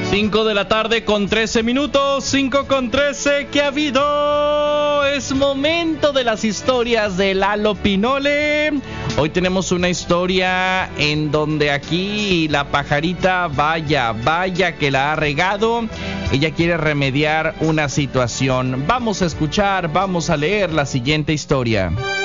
5 de la tarde con 13 minutos, 5 con 13, ¿qué ha habido? Es momento de las historias de Lalo Pinole. Hoy tenemos una historia en donde aquí la pajarita, vaya que la ha regado. Ella quiere remediar una situación. Vamos a escuchar, vamos a leer la siguiente historia.